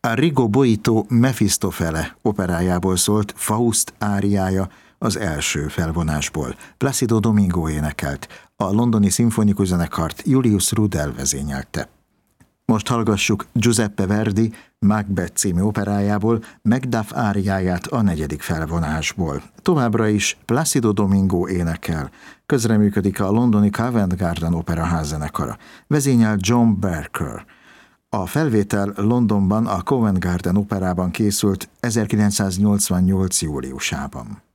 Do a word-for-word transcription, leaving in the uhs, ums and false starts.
A Rigo Boito Mefistofele operájából szólt Faust áriája az első felvonásból. Plácido Domingo énekelt, a londoni szimfonikus zenekart Julius Rudel vezényelte. Most hallgassuk Giuseppe Verdi Macbeth című operájából Macduff áriáját a negyedik felvonásból. Továbbra is Plácido Domingo énekel. Közreműködik a londoni Covent Garden Operaház zenekara. Vezényel John Barker. A felvétel Londonban a Covent Garden Operában készült ezerkilencszáznyolcvannyolc júliusában.